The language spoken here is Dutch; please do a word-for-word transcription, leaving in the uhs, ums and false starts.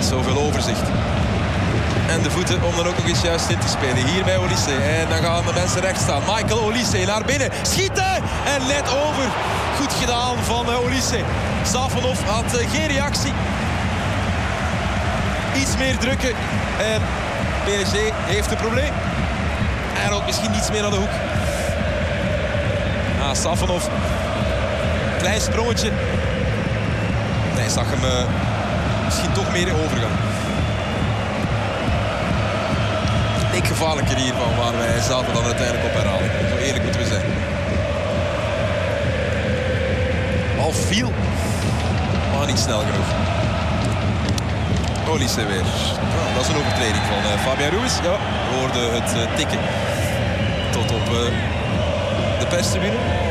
zoveel overzicht. En de voeten om dan ook nog eens juist in te spelen. Hier bij Olise. En dan gaan de mensen recht staan. Michael Olise naar binnen. Schieten! En net over. Goed gedaan van uh, Olise. Safonov had uh, geen reactie. Iets meer drukken. En P S G heeft een probleem. Hij rolt misschien iets meer naar de hoek. Ah, Safonov. Klein sprongetje. Hij zag hem uh, misschien toch meer overgaan. Ik gevaarlijker hiervan waar wij zaten dan uiteindelijk op herhaling. Zo eerlijk moeten we zijn. Bal viel, maar niet snel genoeg. Olise weer. Nou, dat is een overtreding van uh, Fabian Ruiz. Ja, we hoorden het uh, tikken tot op uh, de perstribune.